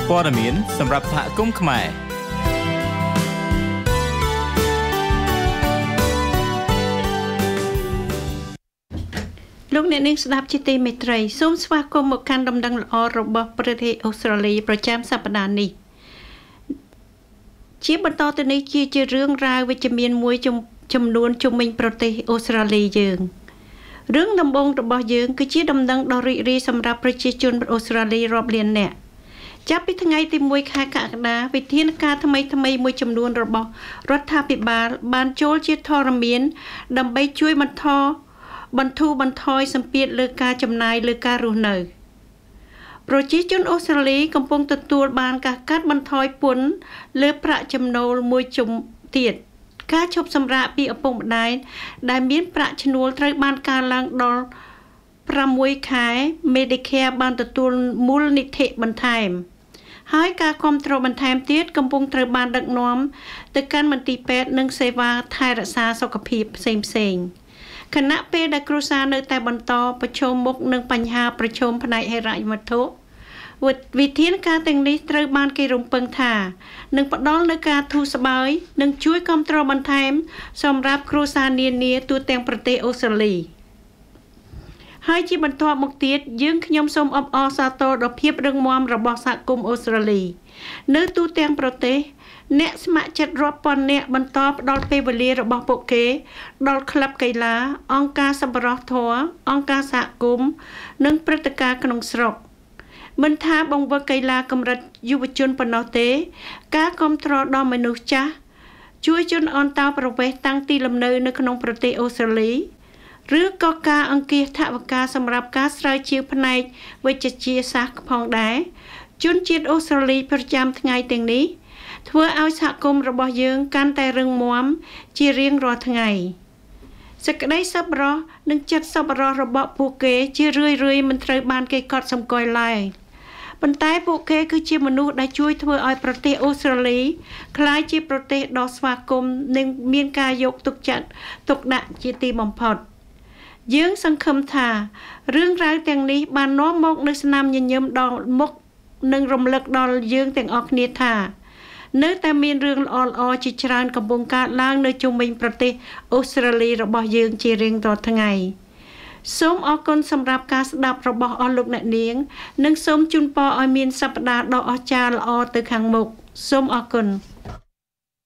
ព័ត៌មានសម្រាប់សហគមន៍ខ្មែរលោកអ្នកនាងស្ដាប់ជាទីមេត្រីសូមស្វាគមន៍មកកាន់ដំណឹងល្អរបស់ប្រទេសអូស្ត្រាលីប្រចាំសប្តាហ៍នេះជាបន្តទៅនេះជារឿងរ៉ាវវិជ្ជមានមួយចំនួនជុំវិញប្រទេសអូស្ត្រាលីយើងរឿងដំបូងរបស់យើងគឺជាដំណឹងដ៏រីករាយសម្រាប់ប្រជាជនអូស្ត្រាលីរាប់លាននាក់ចាប់ពីថ្ងៃទី1ខែកក្កដាវិធានការថ្មីមួយចំនួនរបស់រដ្ឋាភិបាលបានចូលជាធរមានដើម្បីជួយបន្ធូរបន្ថយសម្ពាធលើការចំណាយលើការរស់នៅប្រជាជនអូស្ត្រាលីកំពុងទទួលបានការកាត់បន្ថយពន្ធលើប្រាក់ចំណូលមួយជំទៀតការឈប់សម្រាកពីឪពុកម្ដាយដែលមានប្រាក់ឈ្នួលត្រូវបានកើនឡើងដល់6ខែ Medicare បានទទួលមូលនិធិបន្ថែមហើយការគ្រប់គ្រងបន្ថែមទៀតកំពុងត្រូវបានដឹកនាំទៅកាន់មន្ទីរពេទ្យនិងសេវាថែរក្សាសុខភាពផ្សេងៗខណៈពេលដែលគ្រួសារនៅតែបន្តប្រឈមមុខនឹងបញ្ហាប្រឈមផ្នែកហិរញ្ញវត្ថុវិធានការទាំងនេះត្រូវបានគេរំពឹងថានឹងផ្ដល់នូវការធូរស្បើយនិងជួយគ្រប់គ្រងបន្ថែមសម្រាប់គ្រួសារនានាទូទាំងប្រទេសអូស្ត្រាលីហើយជាបន្ទាប់មកទៀតខ្ញុំសូមអបអរសាទរដល់ភាពរឹងមាំរបស់សហគមន៍អូស្ត្រាលីនៅទូទាំងប្រទេសអ្នកស្ម័គ្រចិត្តរាប់ពាន់នាក់បន្តផ្ដល់ពេលវេលារបស់ពួកគេដល់ក្លឹបកីឡាអង្គការសប្បុរសធម៌អង្គការសហគមន៍និងព្រឹត្តិការណ៍ក្នុងស្រុកមិនថាបង្វឹកកីឡាកម្រិតយុវជនប៉ុណ្ណោះទេការគាំទ្រដល់មនុស្សចាស់ជួយជនអន្តោប្រវេសន៍តាំងទីលំនៅនៅក្នុងប្រទេសអូស្ត្រាលីឬក៏ការអង្គាសថវិកាសម្រាប់ការស្រាវជ្រាវផ្នែកវិទ្យាសាស្ត្រផងដែរជនជាតិអូស្ត្រាលីប្រចាំថ្ងៃទាំងនេះធ្វើឲ្យសហគមន៍របស់យើងកាន់តែរឹងមាំជារៀងរាល់ថ្ងៃសេចក្តីសប្បុរសនិងចិត្តសប្បុរសរបស់ពួកគេជារឿយៗមិនត្រូវបានគេកត់សម្គាល់ឡើយប៉ុន្តែពួកគេគឺជាមនុស្សដែលជួយធ្វើឲ្យប្រទេសអូស្ត្រាលីក្លាយជាប្រទេសដ៏ស្វាគមន៍និងមានការយកទុកដាក់ជាទីបំផុតយើងសង្ឃឹមថារឿងរ៉ាវទាំងនេះបាននាំមកនូវស្នាមញញឹមដល់មុខនិងរំលឹកដល់យើងទាំងអស់គ្នាថានៅតែមានរឿងល្អៗជាច្រើនកំពុងកើតឡើងនៅជុំវិញប្រទេសអូស្ត្រាលីរបស់យើងជារៀងរាល់ថ្ងៃសូមអរគុណសម្រាប់ការស្ដាប់របស់អស់លោកអ្នកនាងនិងសូមជូនពរឲ្យមានសប្តាហ៍ដ៏អស្ចារ្យល្អទៅខាងមុខសូមអរគុណ